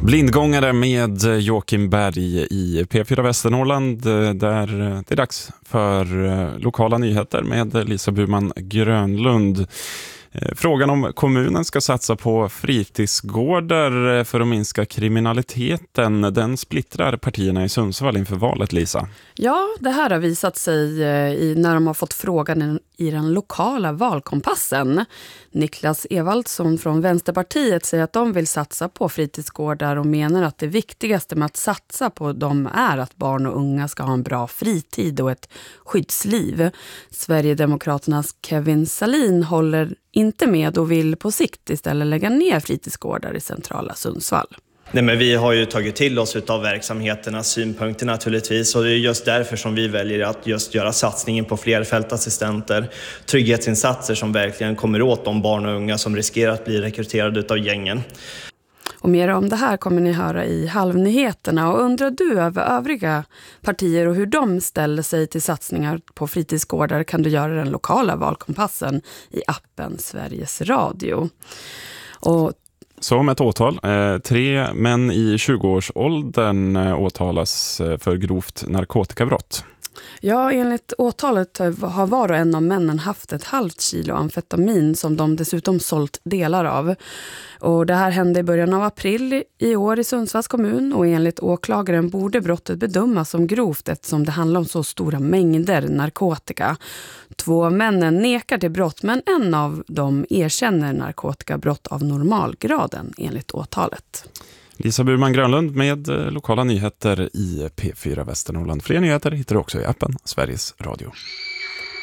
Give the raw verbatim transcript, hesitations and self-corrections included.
Blindgångare med Joakim Berg i P fyra Västernorrland, där det är dags för lokala nyheter med Lisa Burman Grönlund. Frågan om kommunen ska satsa på fritidsgårdar för att minska kriminaliteten, den splittrar partierna i Sundsvall inför valet, Lisa. Ja, det här har visat sig i, när de har fått frågan i den lokala valkompassen. Niklas Evaldsson från Vänsterpartiet säger att de vill satsa på fritidsgårdar och menar att det viktigaste med att satsa på dem är att barn och unga ska ha en bra fritid och ett skyddsliv. Sverigedemokraternas Kevin Salin håller inte med och vill på sikt istället lägga ner fritidsgårdar i centrala Sundsvall. Nej, men vi har ju tagit till oss av verksamheternas synpunkter naturligtvis, och det är just därför som vi väljer att just göra satsningen på fler fältassistenter, trygghetsinsatser som verkligen kommer åt de barn och unga som riskerar att bli rekryterade av gängen. Och mer om det här kommer ni höra i halvnyheterna. Och undrar du över övriga partier och hur de ställer sig till satsningar på fritidsgårdar kan du göra den lokala valkompassen i appen Sveriges Radio. Och som ett åtal. Eh, tre män i tjugoårsåldern eh, åtalas eh, för grovt narkotikabrott. Ja, enligt åtalet har var och en av männen haft ett halvt kilo amfetamin som de dessutom sålt delar av. Och det här hände i början av april i år i Sundsvalls kommun, och enligt åklagaren borde brottet bedömas som grovt eftersom det handlar om så stora mängder narkotika. Två männen nekar till brott, men en av dem erkänner narkotikabrott av normalgraden enligt åtalet. Lisa Burman Grönlund med lokala nyheter i P fyra Västernorrland. Fler nyheter hittar du också i appen Sveriges Radio.